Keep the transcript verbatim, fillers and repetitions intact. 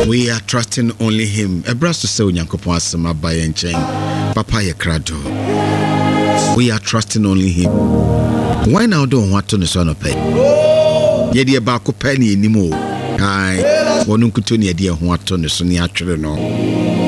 We are trusting only him. Ebraso se onyankopon asema ba ye nchen. Papa ye krado. We are trusting only him. Why now don't want to so no pay? Ye de ba ko pa ni enimo. Ai, wonu nkuto ne de ho ato ne so ne atwere no.